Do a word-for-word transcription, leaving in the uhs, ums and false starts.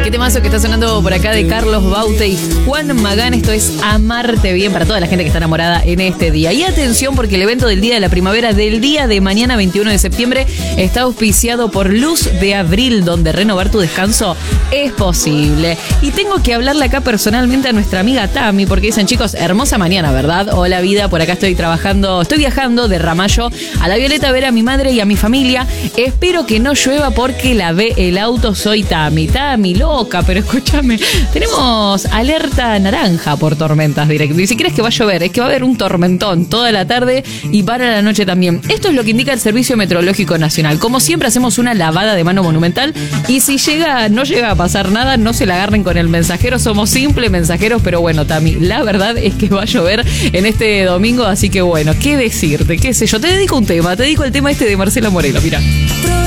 Qué temazo que está sonando por acá de Carlos Baute y Juan Magán. Esto es Amarte Bien para toda la gente que está enamorada en este día. Y atención, porque el evento del Día de la Primavera del día de mañana, veintiuno de septiembre, está auspiciado por Luz de Abril, donde renovar tu descanso es posible. Y tengo que hablarle acá personalmente a nuestra amiga Tami, porque dicen, chicos, hermosa mañana, ¿verdad? Hola vida, por acá estoy trabajando, estoy viajando de Ramallo a La Violeta a ver a mi madre y a mi familia. Espero que no llueva porque la ve el auto, soy Tami. Tami, loca, pero escúchame, tenemos alerta naranja por tormentas directas. Ni siquiera es que va a llover, es que va a haber un tormentón toda la tarde y para la noche también. Esto es lo que indica el Servicio Meteorológico Nacional. Como siempre hacemos una lavada de mano monumental y si llega, no llega a pasar nada, no se la agarren con el mensajero, somos simples mensajeros, pero bueno, Tami, la verdad es que va a llover en este domingo, así que bueno, ¿qué decirte? ¿Qué sé yo? Te dedico un tema, te dedico el tema este de Marcela Morelo, mira.